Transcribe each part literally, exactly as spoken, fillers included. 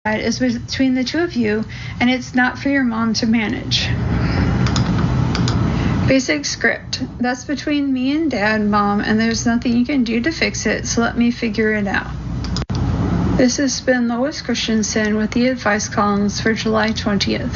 is between the two of you, and it's not for your mom to manage. Basic script. That's between me and Dad, Mom, and there's nothing you can do to fix it, so let me figure it out. This has been Lois Christensen with the advice columns for July twentieth.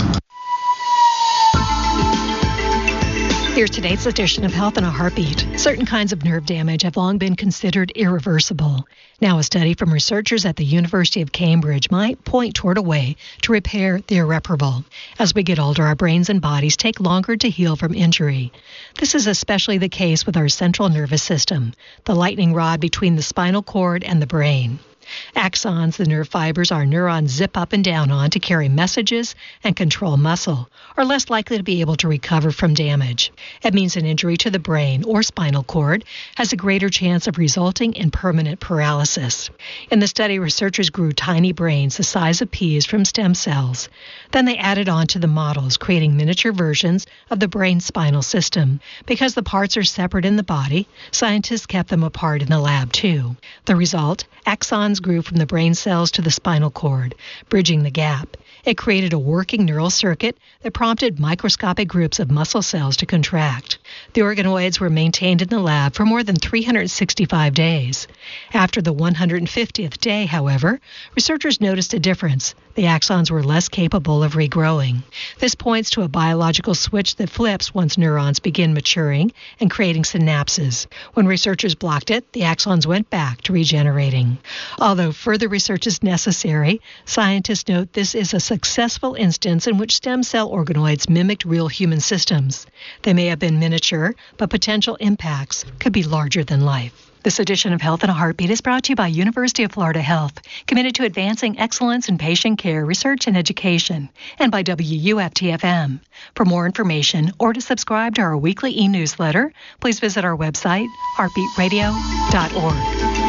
Here's today's edition of Health in a Heartbeat. Certain kinds of nerve damage have long been considered irreversible. Now a study from researchers at the University of Cambridge might point toward a way to repair the irreparable. As we get older, our brains and bodies take longer to heal from injury. This is especially the case with our central nervous system, the lightning rod between the spinal cord and the brain. Axons, the nerve fibers our neurons zip up and down on to carry messages and control muscle, are less likely to be able to recover from damage. It means an injury to the brain or spinal cord has a greater chance of resulting in permanent paralysis. In the study, researchers grew tiny brains the size of peas from stem cells. Then they added on to the models, creating miniature versions of the brain spinal system. Because the parts are separate in the body, scientists kept them apart in the lab too. The result? Axons grew from the brain cells to the spinal cord, bridging the gap. It created a working neural circuit that prompted microscopic groups of muscle cells to contract. The organoids were maintained in the lab for more than three hundred sixty-five days. After the one hundred fiftieth day, however, researchers noticed a difference. The axons were less capable of regrowing. This points to a biological switch that flips once neurons begin maturing and creating synapses. When researchers blocked it, the axons went back to regenerating. Although further research is necessary, scientists note this is a successful instance in which stem cell organoids mimicked real human systems. They may have been miniature, but potential impacts could be larger than life. This edition of Health in a Heartbeat is brought to you by University of Florida Health, committed to advancing excellence in patient care, research, and education, and by W U F T F M. For more information or to subscribe to our weekly e-newsletter, please visit our website, heartbeat radio dot org.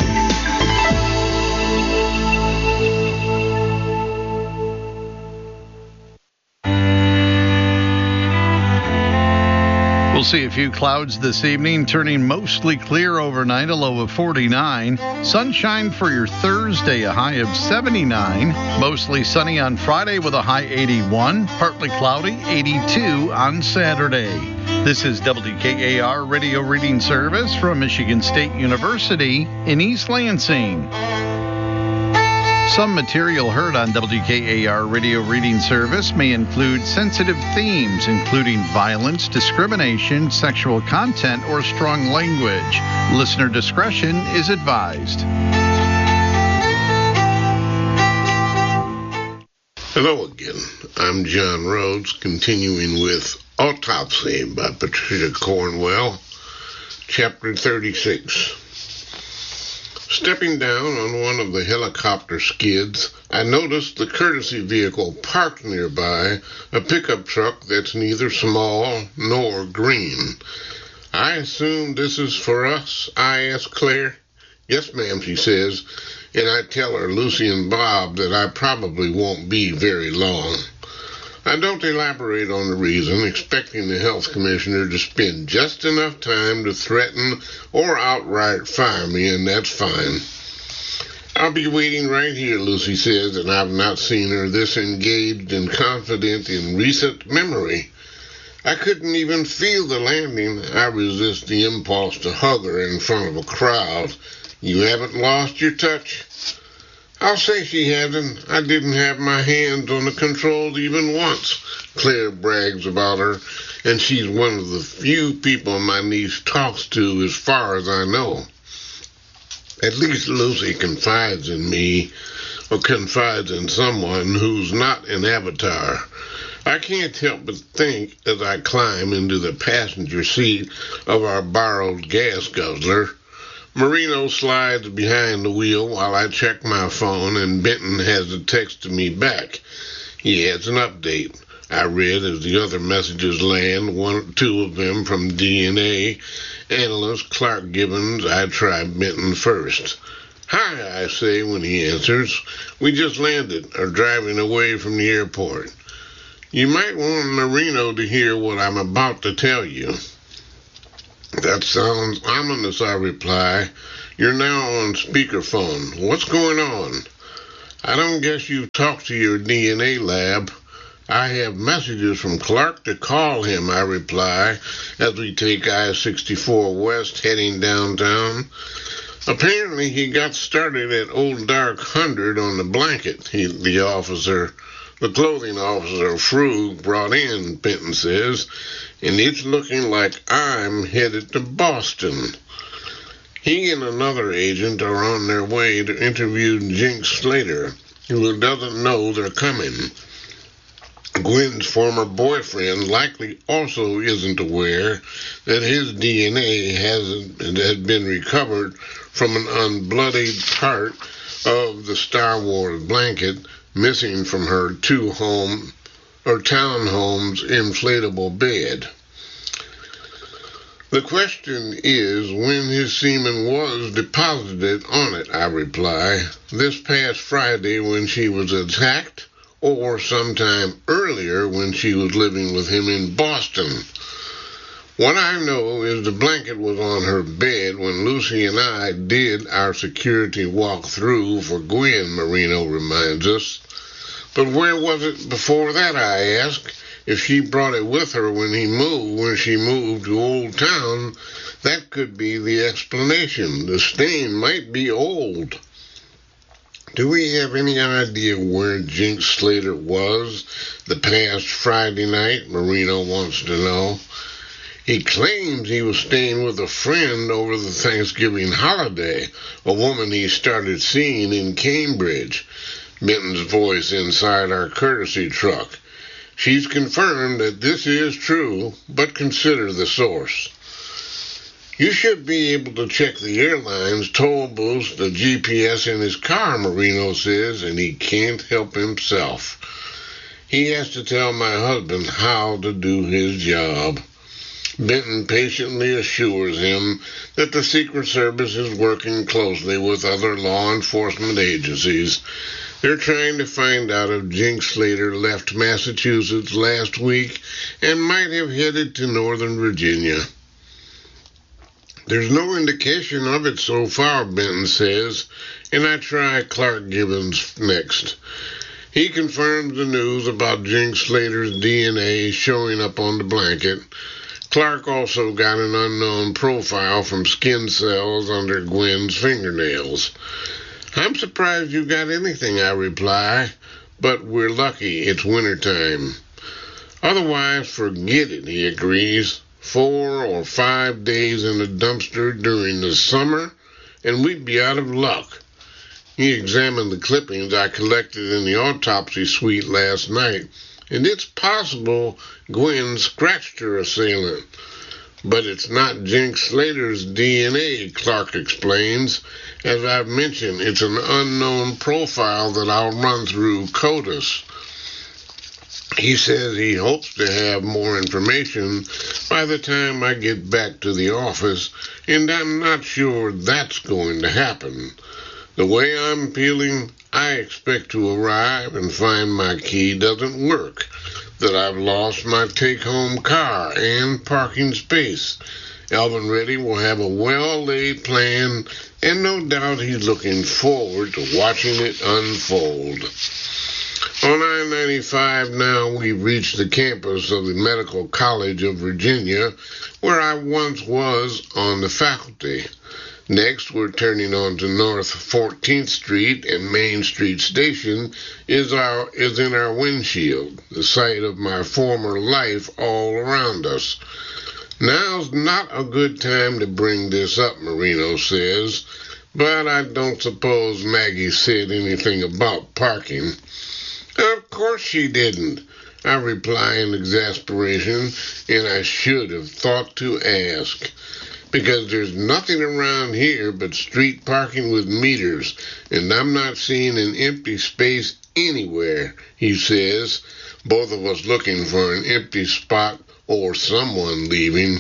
We'll see a few clouds this evening, turning mostly clear overnight, a low of forty-nine. Sunshine for your Thursday, a high of seventy-nine. Mostly sunny on Friday with a high eighty-one. Partly cloudy, eighty-two on Saturday. This is W K A R Radio Reading Service from Michigan State University in East Lansing. Some material heard on W K A R Radio Reading Service may include sensitive themes, including violence, discrimination, sexual content, or strong language. Listener discretion is advised. Hello again. I'm John Rhodes, continuing with Autopsy by Patricia Cornwell, Chapter thirty-six. Stepping down on one of the helicopter skids, I noticed the courtesy vehicle parked nearby, a pickup truck that's neither small nor green. I assume this is for us, I ask Claire. Yes, ma'am, she says, and I tell her, Lucy and Bob, that I probably won't be very long. I don't elaborate on the reason, expecting the health commissioner to spend just enough time to threaten or outright fire me, and that's fine. I'll be waiting right here, Lucy says, and I've not seen her this engaged and confident in recent memory. I couldn't even feel the landing. I resist the impulse to hug her in front of a crowd. You haven't lost your touch? I'll say she hasn't. I didn't have my hands on the controls even once. Claire brags about her, and she's one of the few people my niece talks to as far as I know. At least Lucy confides in me, or confides in someone who's not an avatar. I can't help but think as I climb into the passenger seat of our borrowed gas guzzler. Marino slides behind the wheel while I check my phone, and Benton has a text to me back. He adds an update. I read as the other messages land, one, two of them from D N A analyst Clark Gibbons. I try Benton first. Hi, I say when he answers. We just landed, are driving away from the airport. You might want Marino to hear what I'm about to tell you. That sounds ominous, I reply. You're now on speakerphone. What's going on? I don't guess you've talked to your D N A lab. I have messages from Clark to call him, I reply, as we take I sixty-four West heading downtown. Apparently he got started at Old Dark one hundred on the blanket, he, the officer, the clothing officer, Frug, brought in, Benton says, and it's looking like I'm headed to Boston. He and another agent are on their way to interview Jinx Slater, who doesn't know they're coming. Gwen's former boyfriend likely also isn't aware that his D N A hasn't had been recovered from an unbloodied part of the Star Wars blanket missing from her two home or townhome's inflatable bed. The question is when his semen was deposited on it, I reply. This past Friday when she was attacked, or sometime earlier when she was living with him in Boston. What I know is the blanket was on her bed when Lucy and I did our security walk-through for Gwen, Marino reminds us. But where was it before that, I ask? If she brought it with her when he moved, when she moved to Old Town, that could be the explanation. The stain might be old. Do we have any idea where Jinx Slater was the past Friday night? Marino wants to know. He claims he was staying with a friend over the Thanksgiving holiday, a woman he started seeing in Cambridge. Benton's voice inside our courtesy truck. She's confirmed that this is true, but consider the source. You should be able to check the airline's toll booths, the G P S in his car, Marino says, and he can't help himself. He has to tell my husband how to do his job. Benton patiently assures him that the Secret Service is working closely with other law enforcement agencies. They're trying to find out if Jinx Slater left Massachusetts last week and might have headed to Northern Virginia. There's no indication of it so far, Benton says, and I try Clark Gibbons next. He confirms the news about Jinx Slater's D N A showing up on the blanket. Clark also got an unknown profile from skin cells under Gwen's fingernails. I'm surprised you got anything, I reply, but we're lucky it's wintertime. Otherwise, forget it, he agrees. Four or five days in a dumpster during the summer, and we'd be out of luck. He examined the clippings I collected in the autopsy suite last night, and it's possible Gwen scratched her assailant. But it's not Jinx Slater's D N A, Clark explains. As I've mentioned, it's an unknown profile that I'll run through CODIS. He says he hopes to have more information by the time I get back to the office, and I'm not sure that's going to happen. The way I'm feeling, I expect to arrive and find my key doesn't work, that I've lost my take-home car and parking space. Alvin Reddy will have a well-laid plan, and no doubt he's looking forward to watching it unfold. On I ninety-five now, we've reached the campus of the Medical College of Virginia, where I once was on the faculty. Next, we're turning on to North fourteenth Street, and Main Street Station is our is in our windshield, the site of my former life all around us. Now's not a good time to bring this up, Marino says, but I don't suppose Maggie said anything about parking. Of course she didn't, I reply in exasperation, and I should have thought to ask. Because there's nothing around here but street parking with meters, and I'm not seeing an empty space anywhere, he says, both of us looking for an empty spot or someone leaving.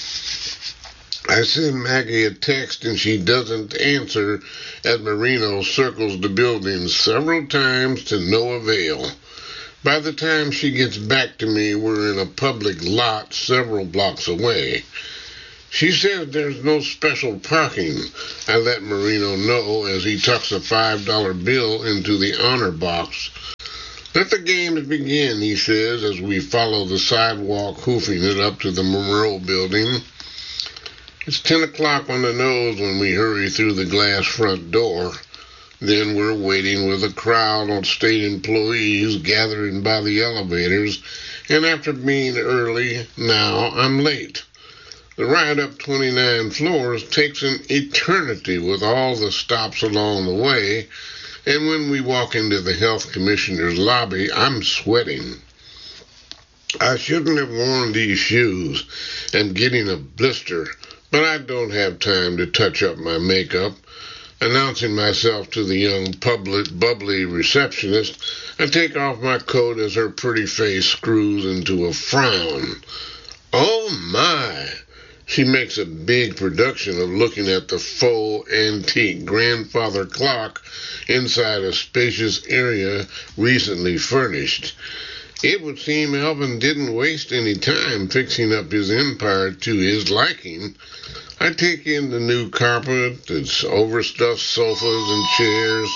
I send Maggie a text and she doesn't answer as Marino circles the building several times to no avail. By the time she gets back to me, we're in a public lot several blocks away. She says there's no special parking. I let Marino know as he tucks a five dollar bill into the honor box. Let the games begin, he says, as we follow the sidewalk, hoofing it up to the Monroe building. It's ten o'clock on the nose when we hurry through the glass front door. Then we're waiting with a crowd of state employees gathering by the elevators, and after being early, now I'm late. The ride up twenty-nine floors takes an eternity with all the stops along the way, and when we walk into the health commissioner's lobby, I'm sweating. I shouldn't have worn these shoes. I'm getting a blister, but I don't have time to touch up my makeup. Announcing myself to the young, public, bubbly receptionist, I take off my coat as her pretty face screws into a frown. Oh, my! She makes a big production of looking at the faux antique grandfather clock inside a spacious area recently furnished. It would seem Elvin didn't waste any time fixing up his empire to his liking. I take in the new carpet, its overstuffed sofas and chairs.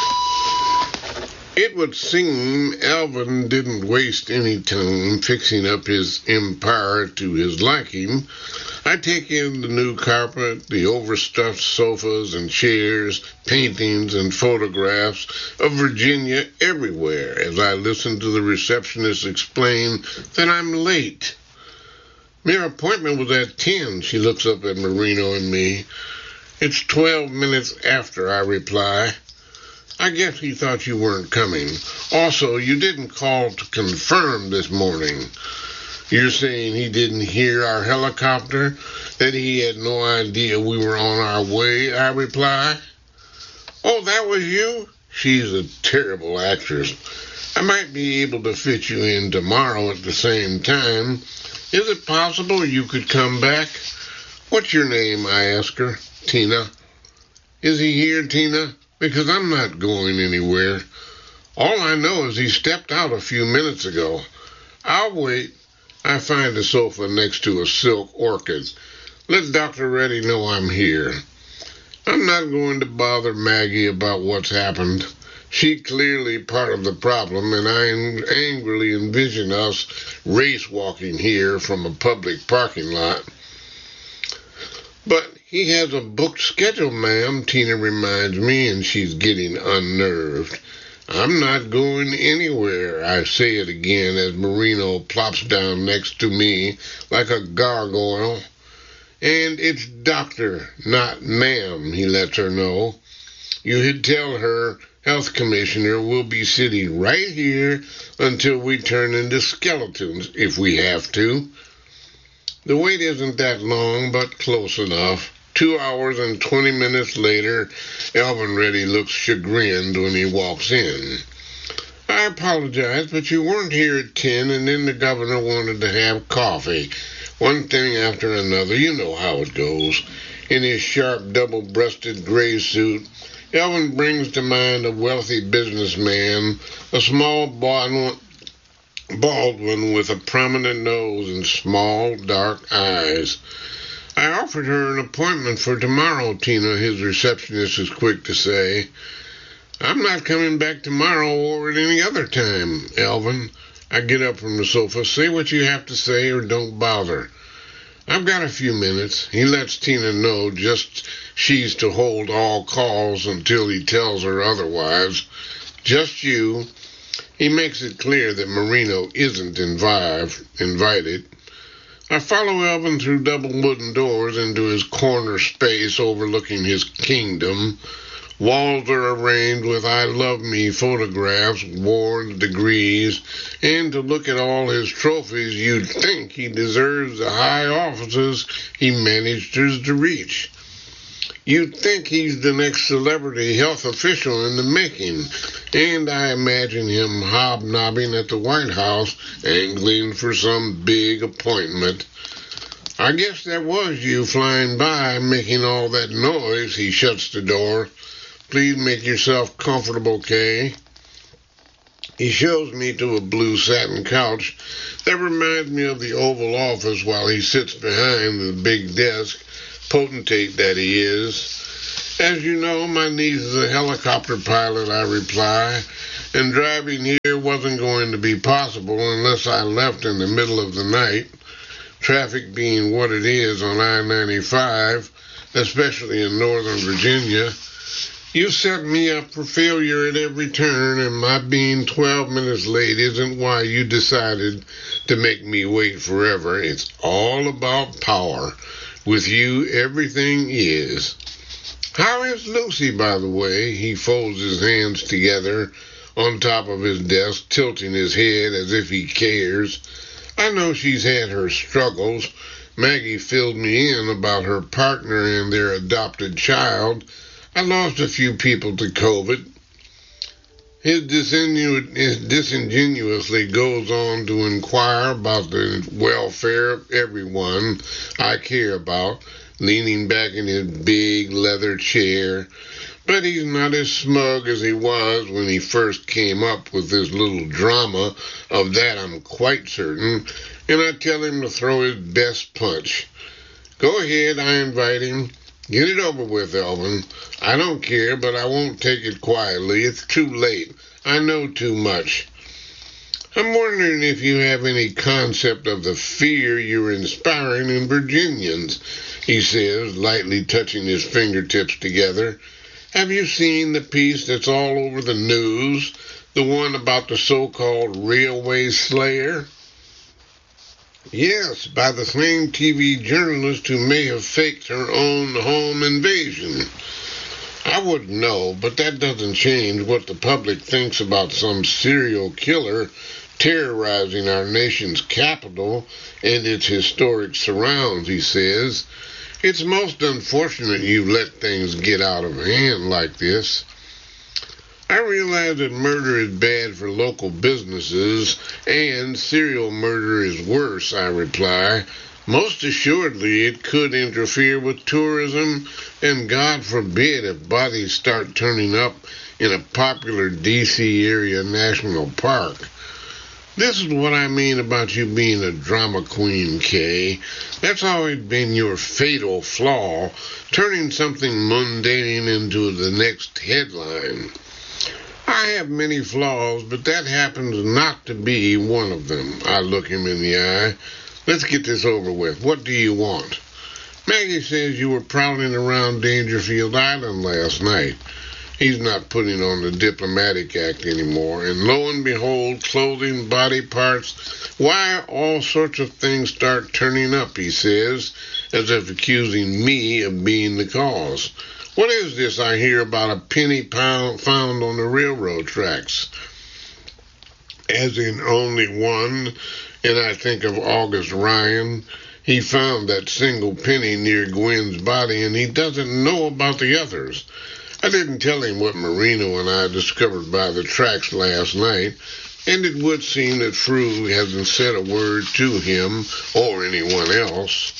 It would seem Elvin didn't waste any time fixing up his empire to his liking. I take in the new carpet, the overstuffed sofas and chairs, paintings and photographs of Virginia everywhere as I listen to the receptionist explain that I'm late. Their appointment was at ten, she looks up at Marino and me. It's twelve minutes after, I reply. I guess he thought you weren't coming. Also, you didn't call to confirm this morning. You're saying he didn't hear our helicopter, that he had no idea we were on our way, I reply. Oh, that was you? She's a terrible actress. I might be able to fit you in tomorrow at the same time. Is it possible you could come back? What's your name, I ask her. Tina. Is he here, Tina? Because I'm not going anywhere. All I know is he stepped out a few minutes ago. I'll wait. I find a sofa next to a silk orchid. Let Doctor Reddy know I'm here. I'm not going to bother Maggie about what's happened. She clearly part of the problem, and I angrily envision us race-walking here from a public parking lot. But he has a booked schedule, ma'am, Tina reminds me, and she's getting unnerved. I'm not going anywhere, I say it again as Marino plops down next to me like a gargoyle. And it's doctor, not ma'am, he lets her know. You should tell her health commissioner will be sitting right here until we turn into skeletons, if we have to. The wait isn't that long, but close enough. Two hours and twenty minutes later, Elvin Reddy looks chagrined when he walks in. I apologize, but you weren't here at ten, and then the governor wanted to have coffee. One thing after another, you know how it goes. In his sharp, double-breasted gray suit, Elvin brings to mind a wealthy businessman, a small Baldwin with a prominent nose and small, dark eyes. I offered her an appointment for tomorrow, Tina, his receptionist is quick to say. I'm not coming back tomorrow or at any other time, Elvin. I get up from the sofa. Say what you have to say or don't bother. I've got a few minutes. He lets Tina know just she's to hold all calls until he tells her otherwise. Just you. He makes it clear that Marino isn't invive, invited. I follow Elvin through double wooden doors into his corner space overlooking his kingdom. Walls are arranged with I Love Me photographs, awards, degrees, and to look at all his trophies, you'd think he deserves the high offices he manages to reach. You'd think he's the next celebrity health official in the making, and I imagine him hobnobbing at the White House, angling for some big appointment. I guess that was you flying by, making all that noise. He shuts the door. Please make yourself comfortable, Kay. He shows me to a blue satin couch that reminds me of the Oval Office while he sits behind the big desk, potentate that he is. As you know, my niece is a helicopter pilot, I reply, and driving here wasn't going to be possible unless I left in the middle of the night. Traffic being what it is on I ninety-five, especially in Northern Virginia. You set me up for failure at every turn, and my being twelve minutes late isn't why you decided to make me wait forever. It's all about power. With you, everything is. How is Lucy, by the way? He folds his hands together on top of his desk, tilting his head as if he cares. I know she's had her struggles. Maggie filled me in about her partner and their adopted child. I lost a few people to COVID. His, disinu- his disingenuously goes on to inquire about the welfare of everyone I care about, leaning back in his big leather chair. But he's not as smug as he was when he first came up with this little drama. Of that I'm quite certain, and I tell him to throw his best punch. Go ahead, I invite him. Get it over with, Elvin. I don't care, but I won't take it quietly. It's too late. I know too much. I'm wondering if you have any concept of the fear you're inspiring in Virginians, he says, lightly touching his fingertips together. Have you seen the piece that's all over the news, the one about the so-called railway slayer? Yes, by the same T V journalist who may have faked her own home invasion. I wouldn't know, but that doesn't change what the public thinks about some serial killer terrorizing our nation's capital and its historic surrounds, he says. It's most unfortunate you let things get out of hand like this. I realize that murder is bad for local businesses, and serial murder is worse, I reply. Most assuredly, it could interfere with tourism, and God forbid if bodies start turning up in a popular D C area national park. This is what I mean about you being a drama queen, Kay. That's always been your fatal flaw, turning something mundane into the next headline. I have many flaws, but that happens not to be one of them. I look him in the eye. Let's get this over with. What do you want? Maggie says you were prowling around Dangerfield Island last night. He's not putting on the diplomatic act anymore, and lo and behold, clothing, body parts, why all sorts of things start turning up, he says, as if accusing me of being the cause. What is this I hear about a penny pound found on the railroad tracks? As in only one, and I think of August Ryan. He found that single penny near Gwen's body, and he doesn't know about the others. I didn't tell him what Marino and I discovered by the tracks last night, and it would seem that Frew hasn't said a word to him or anyone else.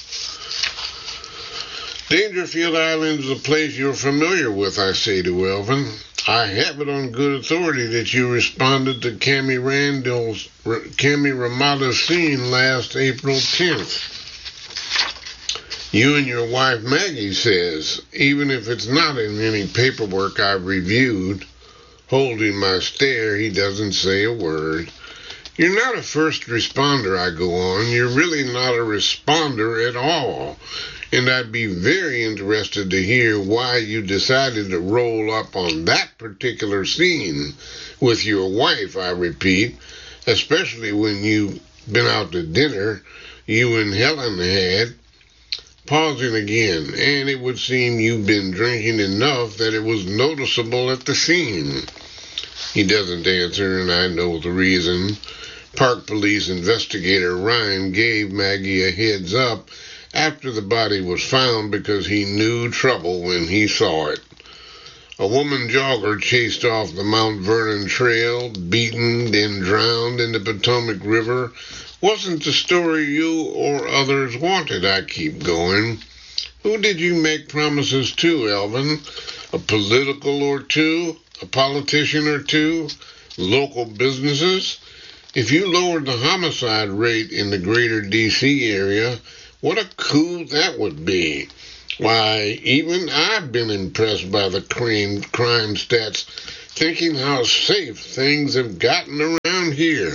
Dangerfield Island is a place you're familiar with, I say to Elvin. I have it on good authority that you responded to Cammie Randall's, Cammie Ramada's scene last April tenth. You and your wife Maggie says, even if it's not in any paperwork I've reviewed. Holding my stare, he doesn't say a word. You're not a first responder, I go on. You're really not a responder at all. And I'd be very interested to hear why you decided to roll up on that particular scene with your wife, I repeat, especially when you've been out to dinner, you and Helen had. Pausing again, and it would seem you've been drinking enough that it was noticeable at the scene. He doesn't answer, and I know the reason. Park Police investigator Ryan gave Maggie a heads up after the body was found because he knew trouble when he saw it. A woman jogger chased off the Mount Vernon Trail, beaten, then drowned in the Potomac River. Wasn't the story you or others wanted, I keep going. Who did you make promises to, Elvin? A political or two? A politician or two? Local businesses? If you lowered the homicide rate in the greater D C area, what a coup that would be. Why, even I've been impressed by the crime, crime stats, thinking how safe things have gotten around here.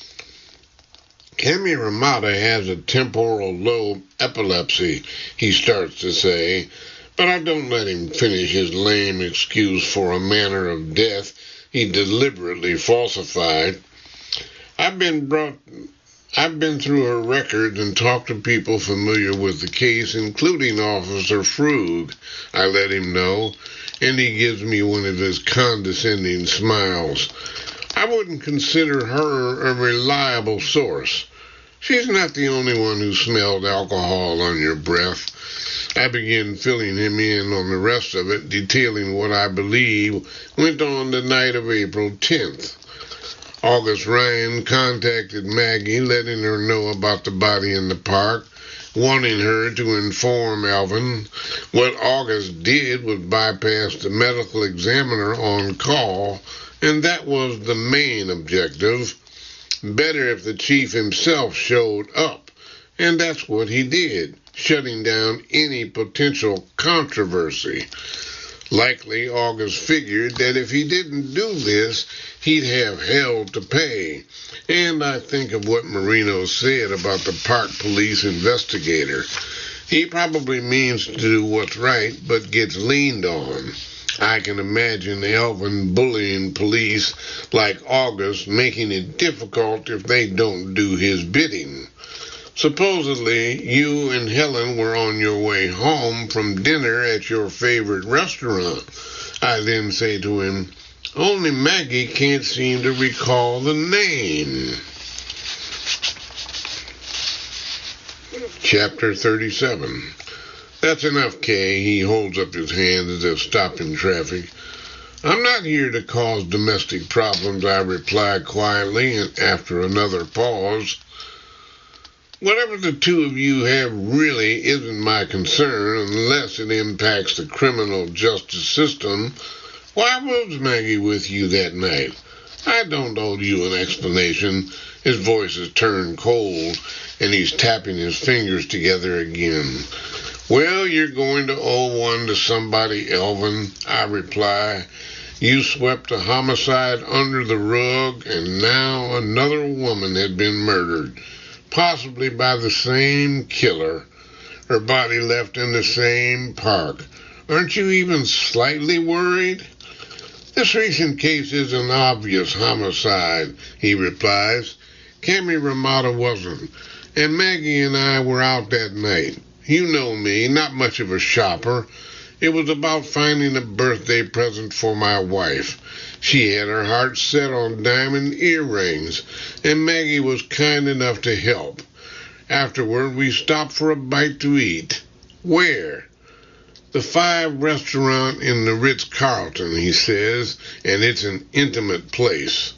Cami Ramada has a temporal lobe epilepsy, he starts to say, but I don't let him finish his lame excuse for a manner of death he deliberately falsified. I've been brought, I've been through her records and talked to people familiar with the case, including Officer Frug, I let him know, and he gives me one of his condescending smiles. I wouldn't consider her a reliable source. She's not the only one who smelled alcohol on your breath. I began filling him in on the rest of it, detailing what I believe went on the night of April tenth. August Ryan contacted Maggie, letting her know about the body in the park, wanting her to inform Alvin. What August did was bypass the medical examiner on call, and that was the main objective. Better if the chief himself showed up, and that's what he did, shutting down any potential controversy. Likely, August figured that if he didn't do this, he'd have hell to pay. And I think of what Marino said about the park police investigator. He probably means to do what's right, but gets leaned on. I can imagine Elvin bullying police like August, making it difficult if they don't do his bidding. Supposedly, you and Helen were on your way home from dinner at your favorite restaurant. I then say to him, only Maggie can't seem to recall the name. Chapter thirty-seven. That's enough, Kay. He holds up his hand as if stopping traffic. I'm not here to cause domestic problems, I reply quietly, and after another pause. Whatever the two of you have really isn't my concern unless it impacts the criminal justice system. Why was Maggie with you that night? I don't owe you an explanation. His voice has turned cold, and he's tapping his fingers together again. Well, you're going to owe one to somebody, Elvin, I reply. You swept a homicide under the rug, and now another woman had been murdered. Possibly by the same killer, her body left in the same park. Aren't you even slightly worried? This recent case is an obvious homicide, he replies. Cami Ramada wasn't, and Maggie and I were out that night. You know me, not much of a shopper. It was about finding a birthday present for my wife. She had her heart set on diamond earrings, and Maggie was kind enough to help. Afterward, we stopped for a bite to eat. Where? The Five restaurant in the Ritz-Carlton, he says, and it's an intimate place.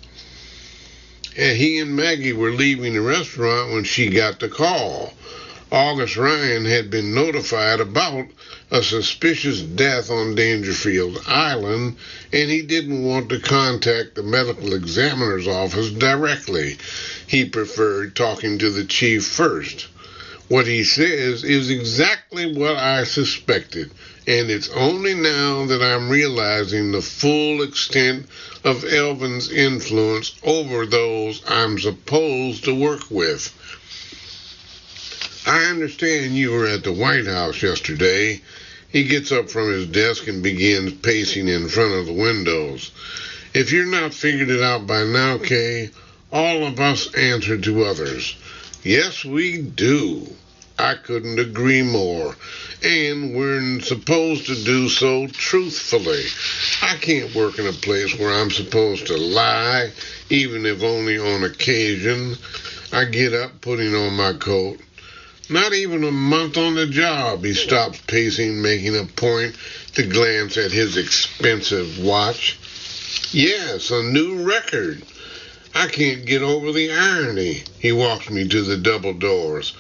And he and Maggie were leaving the restaurant when she got the call. August Ryan had been notified about a suspicious death on Dangerfield Island, and he didn't want to contact the medical examiner's office directly. He preferred talking to the chief first. What he says is exactly what I suspected, and it's only now that I'm realizing the full extent of Elvin's influence over those I'm supposed to work with. I understand you were at the White House yesterday. He gets up from his desk and begins pacing in front of the windows. If you're not figured it out by now, Kay, all of us answer to others. Yes, we do. I couldn't agree more. And we're supposed to do so truthfully. I can't work in a place where I'm supposed to lie, even if only on occasion. I get up, putting on my coat. Not even a month on the job, he stops pacing, making a point to glance at his expensive watch. Yes, a new record. I can't get over the irony. He walks me to the double doors.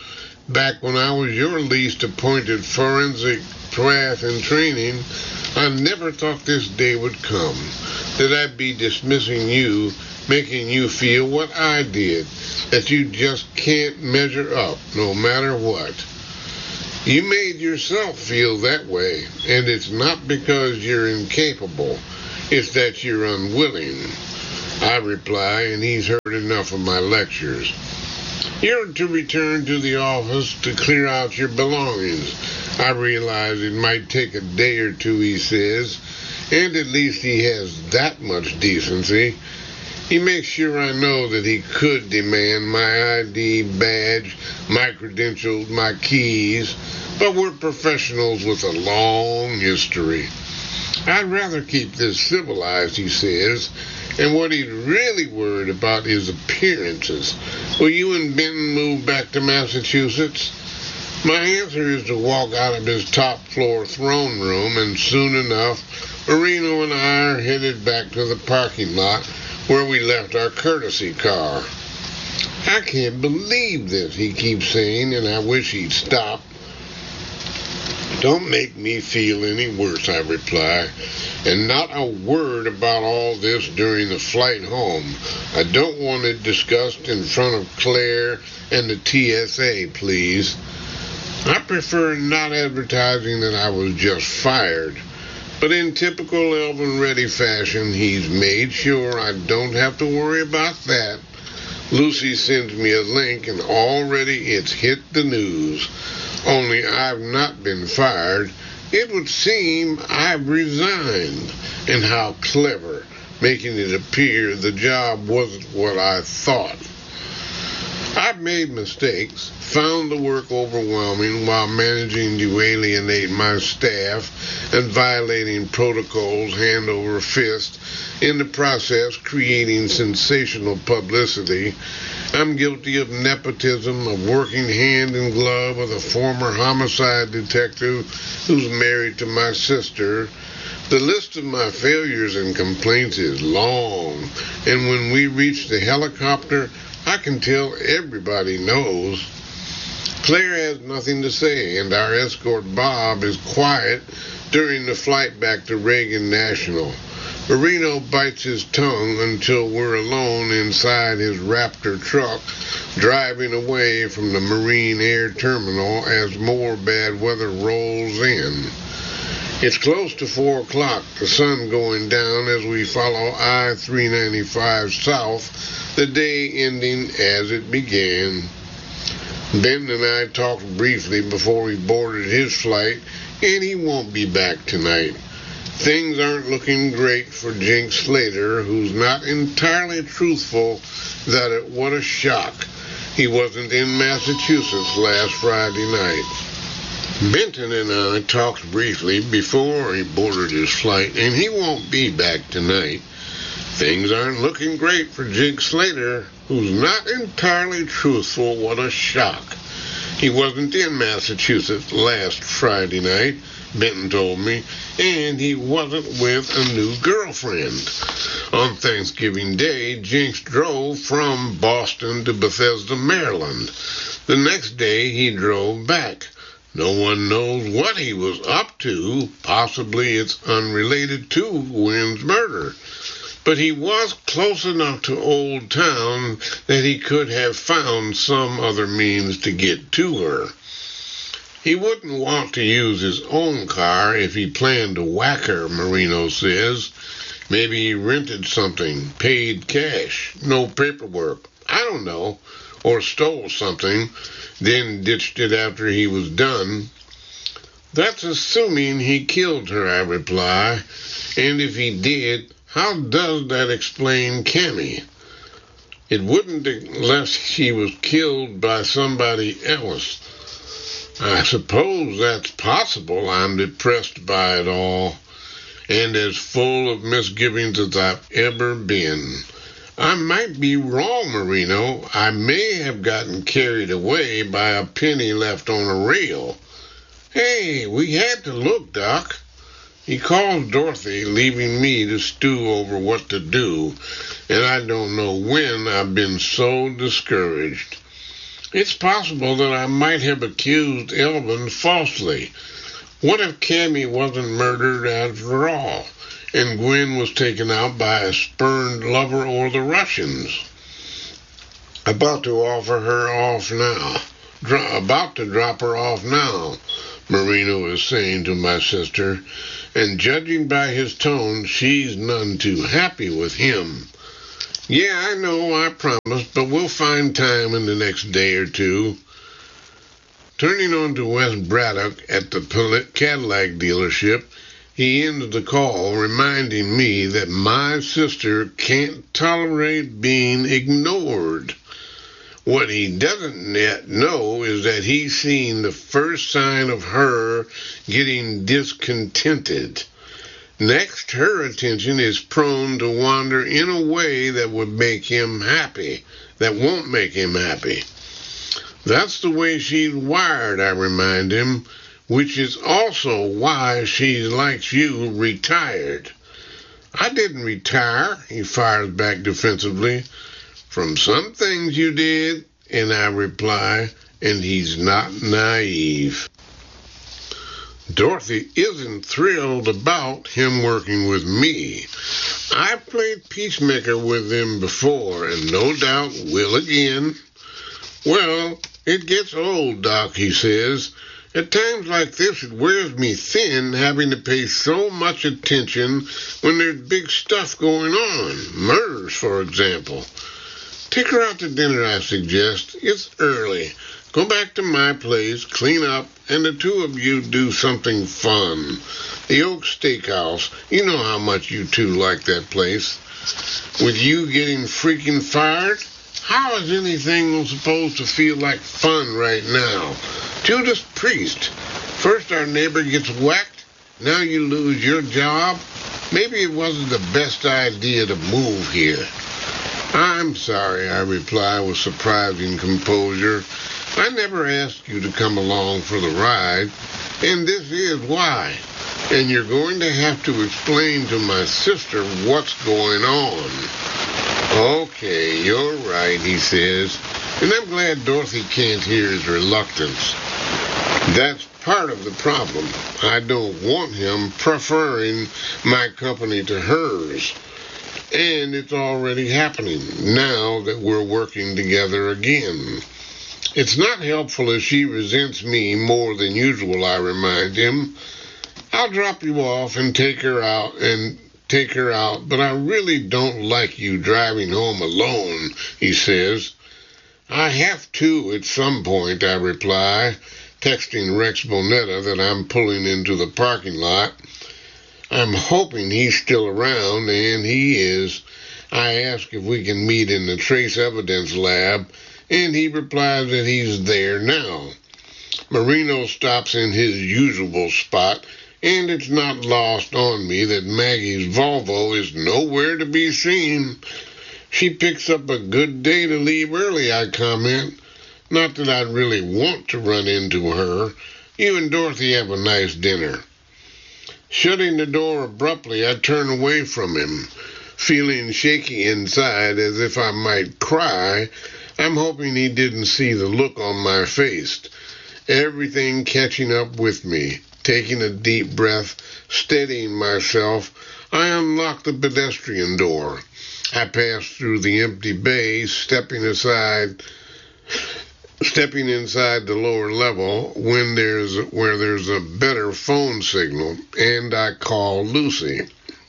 Back when I was your least appointed forensic path in training, I never thought this day would come, that I'd be dismissing you, making you feel what I did, that you just can't measure up no matter what. You made yourself feel that way, and it's not because you're incapable, it's that you're unwilling. I reply, and he's heard enough of my lectures. You're to return to the office to clear out your belongings. I realize it might take a day or two, he says, and at least he has that much decency. He makes sure I know that he could demand my I D badge, my credentials, my keys, but we're professionals with a long history. I'd rather keep this civilized, he says, and what he's really worried about is appearances. Will you and Benton move back to Massachusetts? My answer is to walk out of his top-floor throne room, and soon enough, Marino and I are headed back to the parking lot where we left our courtesy car. I can't believe this, he keeps saying, and I wish he'd stop. Don't make me feel any worse, I reply, and not a word about all this during the flight home. I don't want it discussed in front of Claire and the T S A, please. I prefer not advertising that I was just fired, but in typical Elvin Reddy fashion, he's made sure I don't have to worry about that. Lucy sends me a link, and already it's hit the news. Only I've not been fired. It would seem I've resigned. And how clever, making it appear the job wasn't what I thought. I've made mistakes, found the work overwhelming while managing to alienate my staff and violating protocols hand over fist, in the process creating sensational publicity. I'm guilty of nepotism, of working hand in glove with a former homicide detective who's married to my sister. The list of my failures and complaints is long, and when we reach the helicopter, I can tell everybody knows. Claire has nothing to say, and our escort Bob is quiet during the flight back to Reagan National. Marino bites his tongue until we're alone inside his Raptor truck, driving away from the Marine Air Terminal as more bad weather rolls in. It's close to four o'clock, the sun going down as we follow I three ninety-five south, the day ending as it began. Ben and I talked briefly before we boarded his flight, and he won't be back tonight. Things aren't looking great for Jink Slater, who's not entirely truthful that it what a shock he wasn't in Massachusetts last Friday night. Benton and I talked briefly before he boarded his flight, and he won't be back tonight. Things aren't looking great for Jink Slater, who's not entirely truthful what a shock he wasn't in Massachusetts last Friday night, Benton told me, and he wasn't with a new girlfriend. On Thanksgiving Day, Jinx drove from Boston to Bethesda, Maryland. The next day, he drove back. No one knows what he was up to. Possibly it's unrelated to Wynn's murder. But he was close enough to Old Town that he could have found some other means to get to her. He wouldn't want to use his own car if he planned to whack her, Marino says. Maybe he rented something, paid cash, no paperwork, I don't know, or stole something, then ditched it after he was done. That's assuming he killed her, I reply, and if he did, how does that explain Cammy? It wouldn't unless she was killed by somebody else. I suppose that's possible. I'm depressed by it all, and as full of misgivings as I've ever been. I might be wrong, Marino. I may have gotten carried away by a penny left on a rail. Hey, we had to look, Doc. He calls Dorothy, leaving me to stew over what to do, and I don't know when I've been so discouraged. It's possible that I might have accused Elvin falsely. What if Cammy wasn't murdered after all, and Gwen was taken out by a spurned lover or the Russians? About to offer her off now. Dro- about to drop her off now, Marino is saying to my sister, and judging by his tone, she's none too happy with him. Yeah, I know, I promised, but we'll find time in the next day or two. Turning on to Wes Braddock at the Cadillac dealership, he ended the call reminding me that my sister can't tolerate being ignored. What he doesn't yet know is that he's seen the first sign of her getting discontented. Next, her attention is prone to wander in a way that would make him happy, that won't make him happy. That's the way she's wired, I remind him, which is also why she likes you retired. I didn't retire, he fires back defensively. From some things you did, and I reply, and he's not naive. Dorothy isn't thrilled about him working with me. I played peacemaker with him before, and no doubt will again. Well, it gets old, Doc, he says. At times like this, it wears me thin having to pay so much attention when there's big stuff going on. Murders, for example. Take her out to dinner, I suggest. It's early. Go back to my place, clean up, and the two of you do something fun. The Oak Steakhouse. You know how much you two like that place. With you getting freaking fired, how is anything supposed to feel like fun right now? Judas Priest. First our neighbor gets whacked, now you lose your job. Maybe it wasn't the best idea to move here. I'm sorry, I reply with surprising composure. I never asked you to come along for the ride, and this is why. And you're going to have to explain to my sister what's going on. Okay, you're right, he says, and I'm glad Dorothy can't hear his reluctance. That's part of the problem. I don't want him preferring my company to hers. And it's already happening now that we're working together again. It's not helpful if she resents me more than usual, I remind him. I'll drop you off and take her out and take her out, but I really don't like you driving home alone, he says. I have to at some point, I reply, texting Rex Bonetta that I'm pulling into the parking lot. I'm hoping he's still around, and he is. I ask if we can meet in the trace evidence lab, and he replies that he's there now. Marino stops in his usual spot, and it's not lost on me that Maggie's Volvo is nowhere to be seen. She picks up a good day to leave early, I comment. Not that I'd really want to run into her. You and Dorothy have a nice dinner. Shutting the door abruptly, I turn away from him, feeling shaky inside as if I might cry. I'm hoping he didn't see the look on my face. Everything catching up with me. Taking a deep breath, steadying myself, I unlock the pedestrian door. I pass through the empty bay, stepping aside, stepping inside the lower level when there's where there's a better phone signal, and I call Lucy.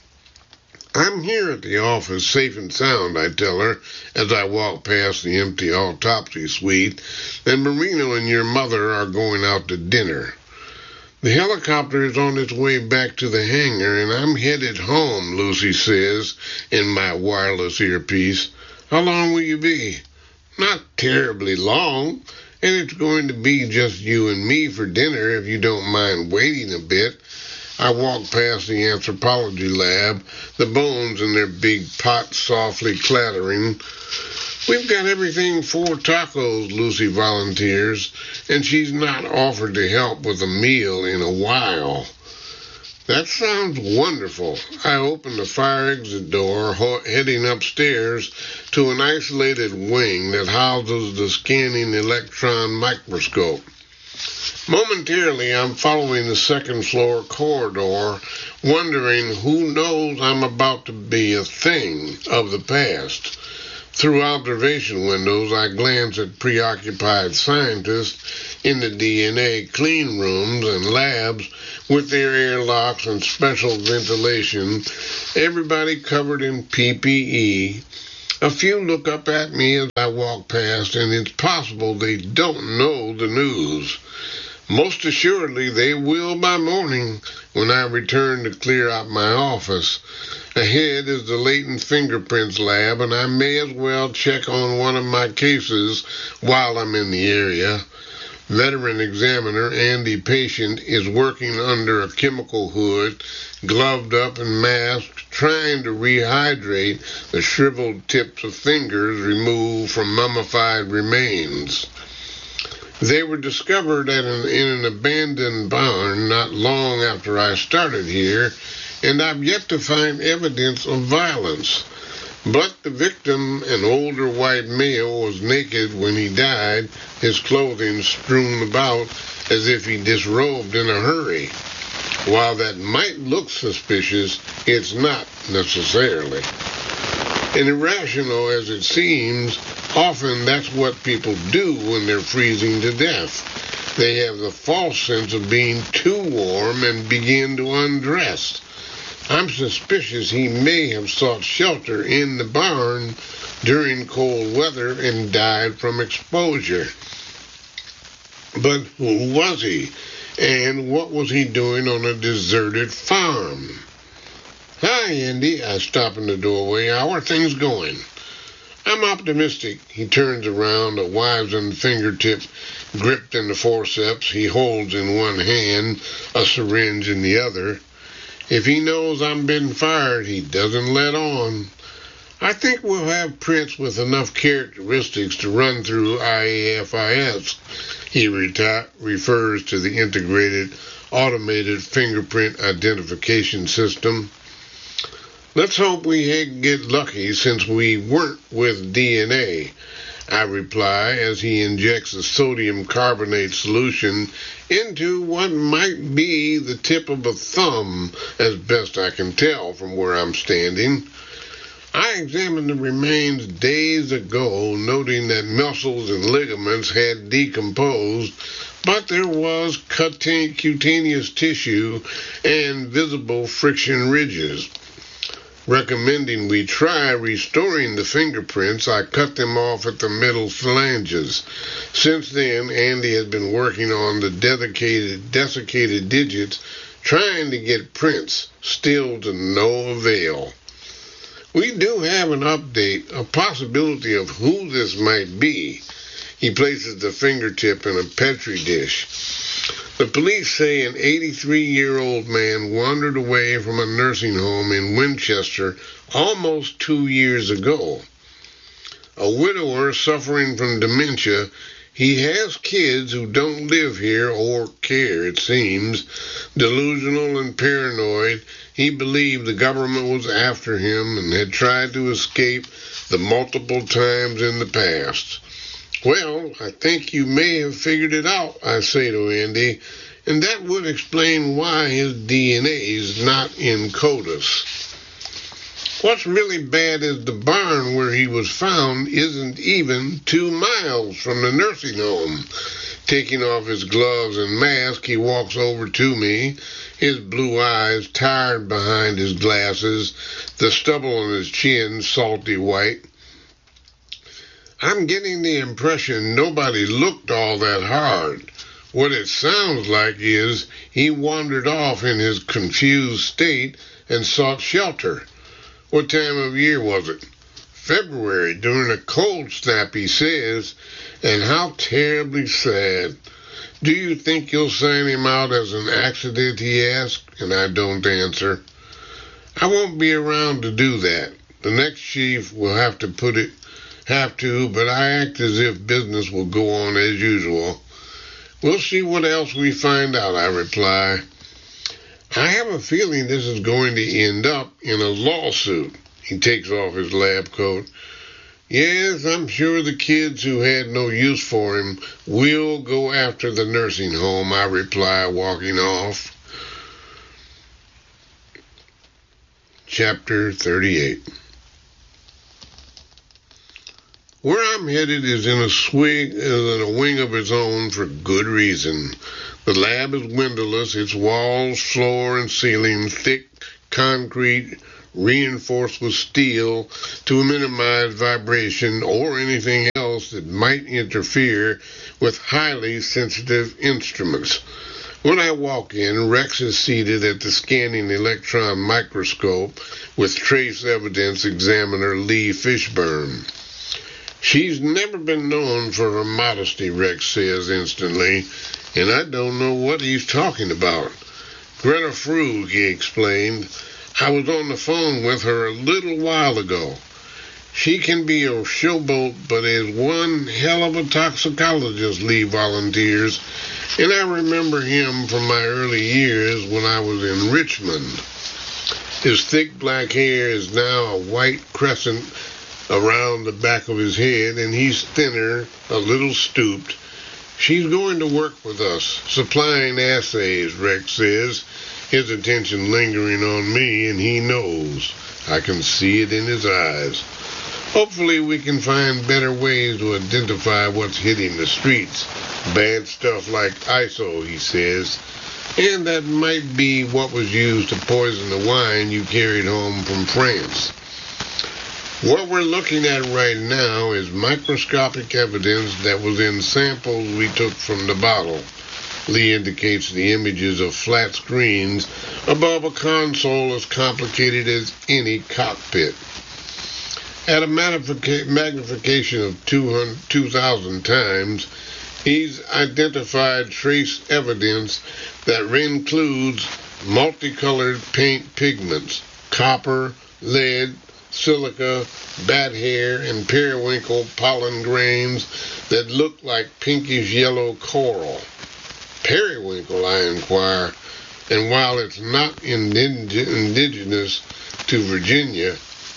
I'm here at the office, safe and sound, I tell her, as I walk past the empty autopsy suite, and Marino and your mother are going out to dinner. The helicopter is on its way back to the hangar, and I'm headed home, Lucy says, in my wireless earpiece. How long will you be? Not terribly long, and it's going to be just you and me for dinner if you don't mind waiting a bit. I walk past the anthropology lab, the bones in their big pot softly clattering. We've got everything four tacos, Lucy volunteers, and she's not offered to help with a meal in a while. That sounds wonderful. I opened the fire exit door, heading upstairs to an isolated wing that houses the scanning electron microscope. Momentarily, I'm following the second floor corridor, wondering who knows I'm about to be a thing of the past. Through observation windows, I glance at preoccupied scientists in the D N A clean rooms and labs with their airlocks and special ventilation, everybody covered in P P E. A few look up at me as I walk past, and it's possible they don't know the news. Most assuredly, they will by morning when I return to clear out my office. Ahead is the latent fingerprints lab, and I may as well check on one of my cases while I'm in the area. Veteran examiner Andy Patient is working under a chemical hood, gloved up and masked, trying to rehydrate the shriveled tips of fingers removed from mummified remains. They were discovered at an, in an abandoned barn not long after I started here, and I've yet to find evidence of violence. But the victim, an older white male, was naked when he died, his clothing strewn about as if he disrobed in a hurry. While that might look suspicious, it's not necessarily. And irrational as it seems, often that's what people do when they're freezing to death. They have the false sense of being too warm and begin to undress. I'm suspicious he may have sought shelter in the barn during cold weather and died from exposure. But who was he? And what was he doing on a deserted farm? Hi, Andy. I stop in the doorway. How are things going? I'm optimistic. He turns around, a wizened fingertip gripped in the forceps he holds in one hand, a syringe in the other. If he knows I'm been fired, he doesn't let on. I think we'll have prints with enough characteristics to run through I A F I S. He reti- refers to the integrated automated fingerprint identification system. Let's hope we get lucky since we weren't with D N A, I reply as he injects a sodium carbonate solution into what might be the tip of a thumb, as best I can tell from where I'm standing. I examined the remains days ago, noting that muscles and ligaments had decomposed, but there was cutaneous tissue and visible friction ridges. Recommending we try restoring the fingerprints, I cut them off at the middle phalanges. Since then, Andy has been working on the dedicated, desiccated digits, trying to get prints, still to no avail. We do have an update, a possibility of who this might be. He places the fingertip in a petri dish. The police say an eighty-three-year-old man wandered away from a nursing home in Winchester almost two years ago. A widower suffering from dementia, he has kids who don't live here or care, it seems. Delusional and paranoid, he believed the government was after him and had tried to escape the multiple times in the past. Well, I think you may have figured it out, I say to Andy, and that would explain why his D N A is not in CODIS. What's really bad is the barn where he was found isn't even two miles from the nursing home. Taking off his gloves and mask, he walks over to me, his blue eyes tired behind his glasses, the stubble on his chin salty white. I'm getting the impression nobody looked all that hard. What it sounds like is he wandered off in his confused state and sought shelter. What time of year was it? February, during a cold snap, he says, and how terribly sad. Do you think you'll sign him out as an accident, he asks, and I don't answer. I won't be around to do that. The next chief will have to put it Have to, but I act as if business will go on as usual. We'll see what else we find out, I reply. I have a feeling this is going to end up in a lawsuit. He takes off his lab coat. Yes, I'm sure the kids who had no use for him will go after the nursing home, I reply, walking off. Chapter thirty-eight. Where I'm headed is in a swing, in a wing of its own for good reason. The lab is windowless, its walls, floor, and ceiling thick concrete, reinforced with steel to minimize vibration or anything else that might interfere with highly sensitive instruments. When I walk in, Rex is seated at the scanning electron microscope with trace evidence examiner Lee Fishburne. She's never been known for her modesty, Rex says instantly, and I don't know what he's talking about. Greta Frug, he explained. I was on the phone with her a little while ago. She can be a showboat, but is one hell of a toxicologist, Lee volunteers, and I remember him from my early years when I was in Richmond. His thick black hair is now a white crescent around the back of his head, and he's thinner, a little stooped. She's going to work with us, supplying assays, Rex says, his attention lingering on me, and he knows. I can see it in his eyes. Hopefully we can find better ways to identify what's hitting the streets. Bad stuff like I S O, he says, and that might be what was used to poison the wine you carried home from France. What we're looking at right now is microscopic evidence that was in samples we took from the bottle. Lee indicates the images of flat screens above a console as complicated as any cockpit. At a magnification of two thousand times, he's identified trace evidence that includes multicolored paint pigments, copper, lead, silica, bat hair, and periwinkle pollen grains that look like pinkish yellow coral. Periwinkle, I inquire, and while it's not indig- indigenous to Virginia,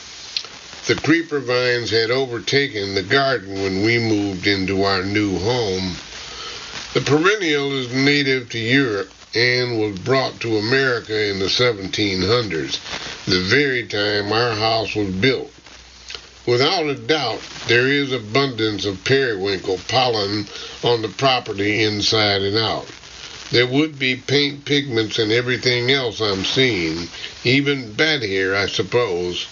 the creeper vines had overtaken the garden when we moved into our new home. The perennial is native to Europe and was brought to America in the seventeen hundreds, the very time our house was built. Without a doubt, there is abundance of periwinkle pollen on the property inside and out. There would be paint pigments and everything else I'm seeing, even bat hair, I suppose.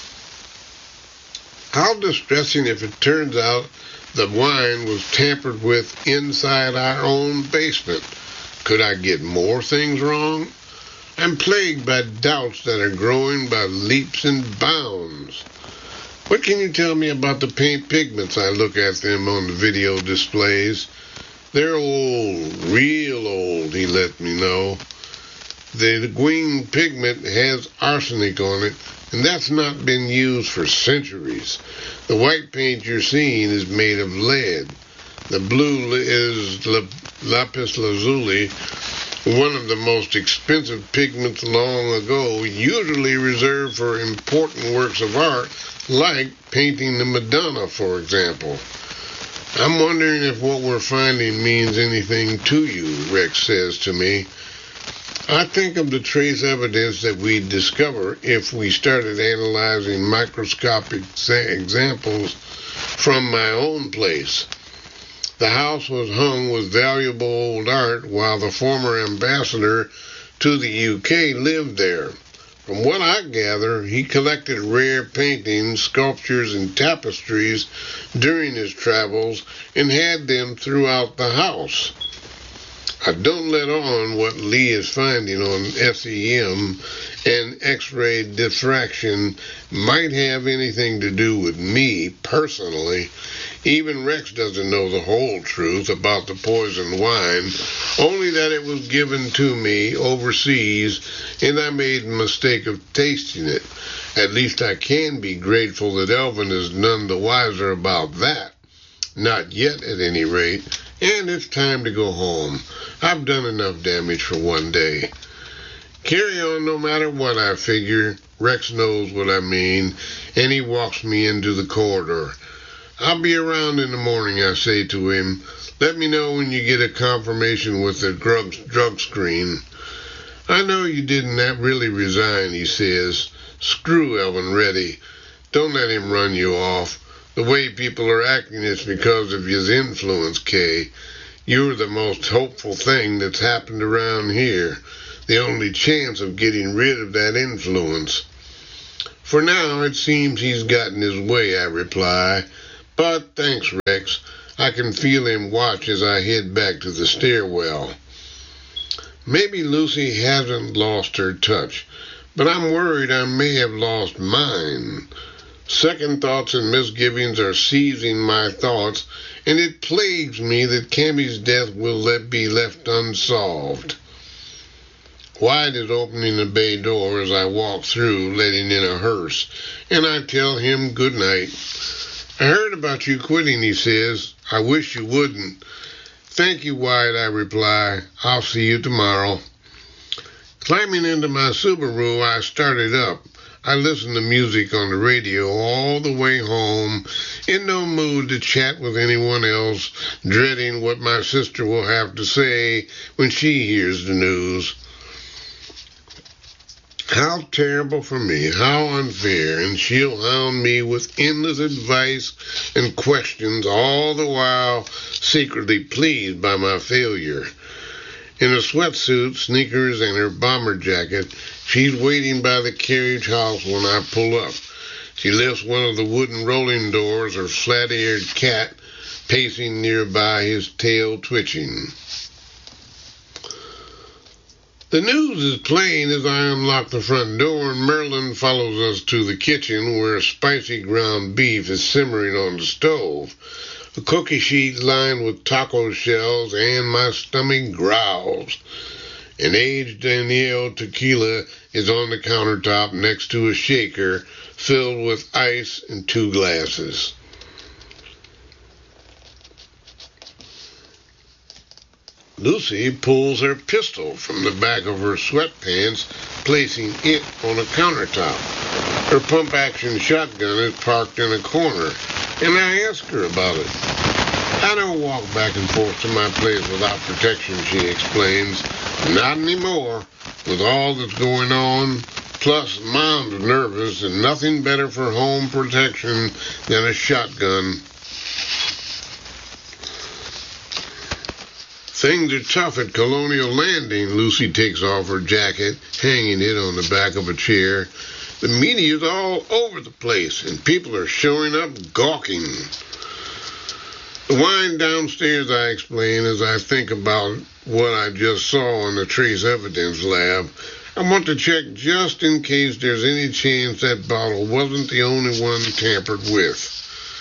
How distressing if it turns out the wine was tampered with inside our own basement. Could I get more things wrong? I'm plagued by doubts that are growing by leaps and bounds. What can you tell me about the paint pigments? I look at them on the video displays. They're old, real old, he let me know. The green pigment has arsenic on it, and that's not been used for centuries. The white paint you're seeing is made of lead. The blue is lapis lazuli, one of the most expensive pigments long ago, usually reserved for important works of art, like painting the Madonna, for example. I'm wondering if what we're finding means anything to you, Rex says to me. I think of the trace evidence that we'd discover if we started analyzing microscopic examples from my own place. The house was hung with valuable old art while the former ambassador to the U K lived there. From what I gather, he collected rare paintings, sculptures, and tapestries during his travels and had them throughout the house. I don't let on what Lee is finding on S E M and X-ray diffraction might have anything to do with me personally. Even Rex doesn't know the whole truth about the poison wine, only that it was given to me overseas and I made the mistake of tasting it. At least I can be grateful that Elvin is none the wiser about that. Not yet, at any rate, and it's time to go home. I've done enough damage for one day. Carry on no matter what, I figure. Rex knows what I mean, and he walks me into the corridor. I'll be around in the morning, I say to him. Let me know when you get a confirmation with the drug, drug screen. I know you didn't really resign, he says. Screw Elvin Reddy. Don't let him run you off. The way people are acting is because of his influence, Kay. You're the most hopeful thing that's happened around here. The only chance of getting rid of that influence. For now, it seems he's gotten his way, I reply. But thanks, Rex. I can feel him watch as I head back to the stairwell. Maybe Lucy hasn't lost her touch, but I'm worried I may have lost mine. Second thoughts and misgivings are seizing my thoughts, and it plagues me that Cammy's death will let be left unsolved. Wyatt is opening the bay door as I walk through, letting in a hearse, and I tell him good night. I heard about you quitting, he says. I wish you wouldn't. Thank you, Wyatt, I reply. I'll see you tomorrow. Climbing into my Subaru, I started up. I listen to music on the radio all the way home, in no mood to chat with anyone else, dreading what my sister will have to say when she hears the news. How terrible for me, how unfair, and she'll hound me with endless advice and questions, all the while secretly pleased by my failure. In a sweatsuit, sneakers, and her bomber jacket, she's waiting by the carriage house when I pull up. She lifts one of the wooden rolling doors, her flat-eared cat pacing nearby, his tail twitching. The news is plain as I unlock the front door, and Merlin follows us to the kitchen where spicy ground beef is simmering on the stove. A cookie sheet lined with taco shells, and my stomach growls. An aged Daniel tequila is on the countertop next to a shaker filled with ice and two glasses. Lucy pulls her pistol from the back of her sweatpants, placing it on a countertop. Her pump-action shotgun is parked in a corner, and I ask her about it. I don't walk back and forth to my place without protection, she explains. Not anymore, with all that's going on. Plus, Mom's nervous, and nothing better for home protection than a shotgun. Things are tough at Colonial Landing. Lucy takes off her jacket, hanging it on the back of a chair. The media's all over the place, and people are showing up gawking. The wine downstairs, I explain, as I think about what I just saw in the trace evidence lab. I want to check just in case there's any chance that bottle wasn't the only one tampered with.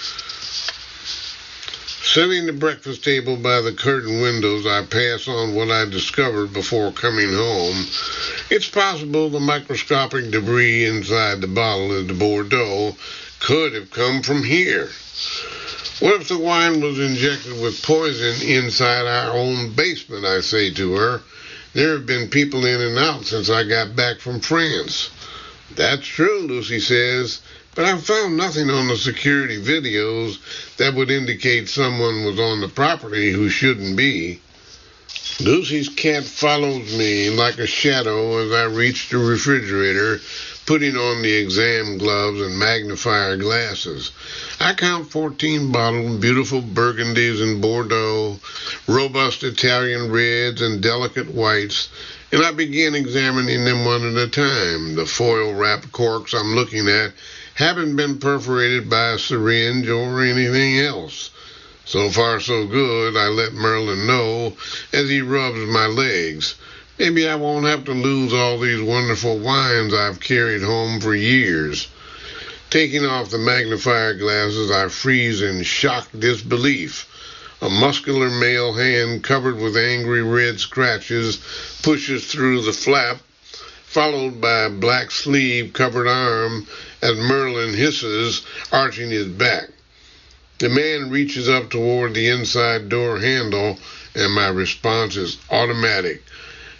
Setting the breakfast table by the curtained windows, I pass on what I discovered before coming home. It's possible the microscopic debris inside the bottle of the Bordeaux could have come from here. What if the wine was injected with poison inside our own basement, I say to her. There have been people in and out since I got back from France. That's true, Lucy says, but I've found nothing on the security videos that would indicate someone was on the property who shouldn't be. Lucy's cat follows me like a shadow as I reach the refrigerator, putting on the exam gloves and magnifier glasses. I count fourteen bottled beautiful Burgundies and Bordeaux, robust Italian reds and delicate whites, and I begin examining them one at a time. The foil-wrapped corks I'm looking at haven't been perforated by a syringe or anything else. So far, so good, I let Merlin know as he rubs my legs. Maybe I won't have to lose all these wonderful wines I've carried home for years. Taking off the magnifier glasses, I freeze in shocked disbelief. A muscular male hand covered with angry red scratches pushes through the flap, followed by a black sleeve-covered arm as Merlin hisses, arching his back. The man reaches up toward the inside door handle, and my response is automatic.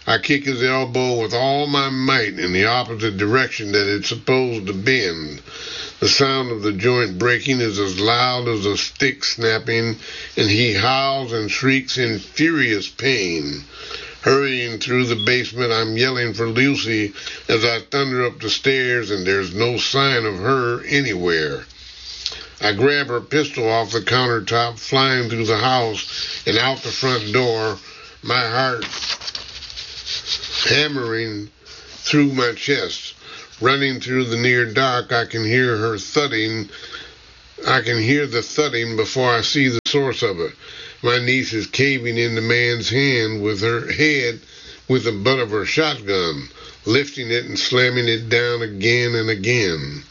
I kick his elbow with all my might in the opposite direction that it's supposed to bend. The sound of the joint breaking is as loud as a stick snapping, and he howls and shrieks in furious pain. Hurrying through the basement, I'm yelling for Lucy as I thunder up the stairs, and there's no sign of her anywhere. I grab her pistol off the countertop, flying through the house and out the front door, my heart hammering through my chest. Running through the near dark, I can hear her thudding. I can hear the thudding before I see the source of it. My niece is caving in the man's hand with her head with the butt of her shotgun, lifting it and slamming it down again and again.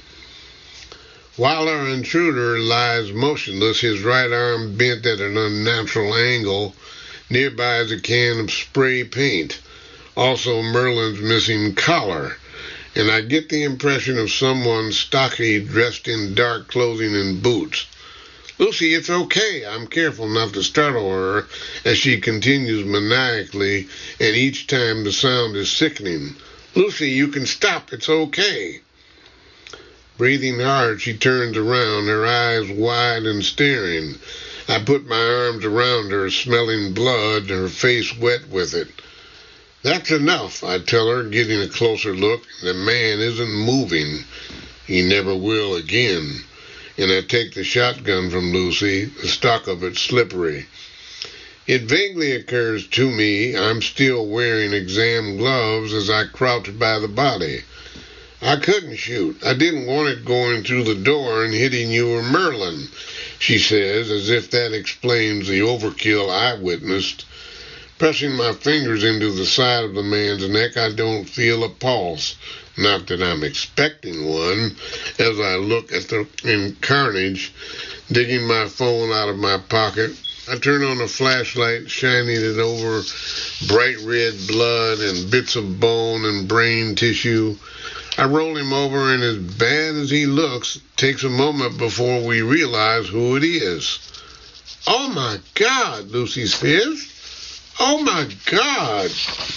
While our intruder lies motionless, his right arm bent at an unnatural angle, nearby is a can of spray paint, also Merlin's missing collar, and I get the impression of someone stocky dressed in dark clothing and boots. Lucy, it's okay. I'm careful not to startle her as she continues maniacally, and each time the sound is sickening. Lucy, you can stop. It's okay. Breathing hard, she turns around, her eyes wide and staring. I put my arms around her, smelling blood, her face wet with it. That's enough, I tell her, getting a closer look. The man isn't moving. He never will again. And I take the shotgun from Lucy, the stock of it slippery. It vaguely occurs to me I'm still wearing exam gloves as I crouch by the body. I couldn't shoot. I didn't want it going through the door and hitting you or Merlin, she says, as if that explains the overkill I witnessed. Pressing my fingers into the side of the man's neck, I don't feel a pulse. Not that I'm expecting one, as I look at the in carnage, digging my phone out of my pocket. I turn on a flashlight, shining it over bright red blood and bits of bone and brain tissue. I roll him over, and as bad as he looks, it takes a moment before we realize who it is. Oh, my God, Lucy says. Oh, my God.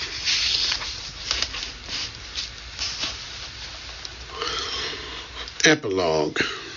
Epilogue.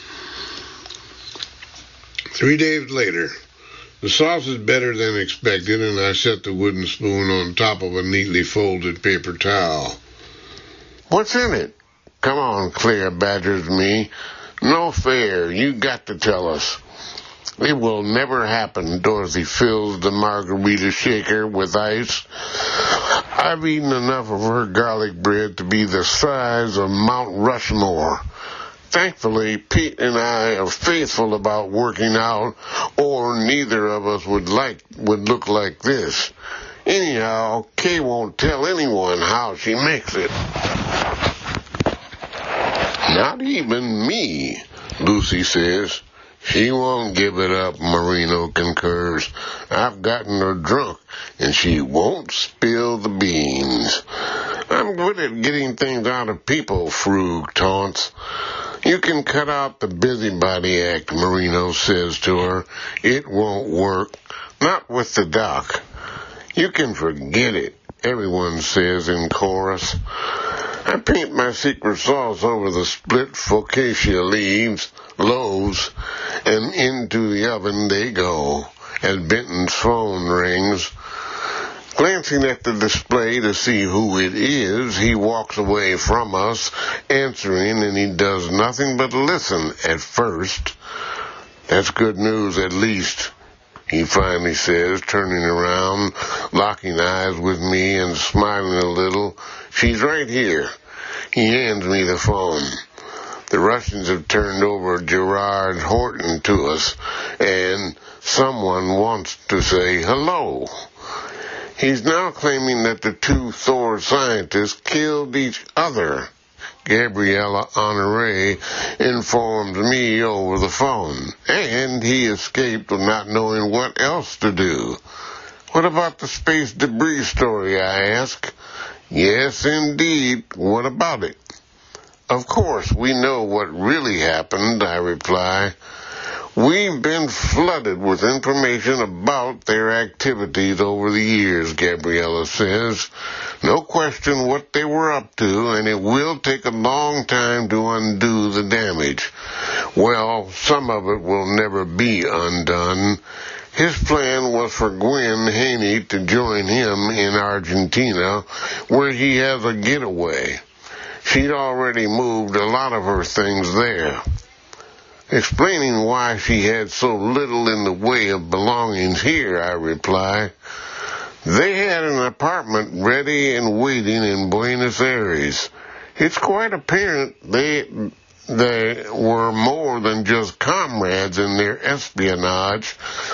Three days later, the sauce is better than expected, and I set the wooden spoon on top of a neatly folded paper towel. What's in it? Come on, Claire badgers me. No fair. You got to tell us. It will never happen. Dorothy fills the margarita shaker with ice. I've eaten enough of her garlic bread to be the size of Mount Rushmore. Thankfully, Pete and I are faithful about working out, or neither of us would like would look like this. Anyhow, Kay won't tell anyone how she makes it. Not even me, Lucy says. She won't give it up, Marino concurs. I've gotten her drunk, and she won't spill the beans. I'm good at getting things out of people, Frug taunts. You can cut out the busybody act, Marino says to her. It won't work. Not with the doc. You can forget it, everyone says in chorus. I paint my secret sauce over the split focaccia leaves, loaves, and into the oven they go, as Benton's phone rings. Glancing at the display to see who it is, he walks away from us, answering, and he does nothing but listen at first. That's good news, at least, he finally says, turning around, locking eyes with me and smiling a little. She's right here. He hands me the phone. The Russians have turned over Gerard Horton to us, and someone wants to say hello. He's now claiming that the two Thor scientists killed each other. Gabriella Honore informed me over the phone, and he escaped with not knowing what else to do. What about the space debris story, I ask. Yes, indeed. What about it? Of course, we know what really happened, I reply. We've been flooded with information about their activities over the years, Gabriella says. No question what they were up to, and it will take a long time to undo the damage. Well, some of it will never be undone. His plan was for Gwen Haney to join him in Argentina, where he has a getaway. She'd already moved a lot of her things there. Explaining why she had so little in the way of belongings here, I reply, they had an apartment ready and waiting in Buenos Aires. It's quite apparent they, they were more than just comrades in their espionage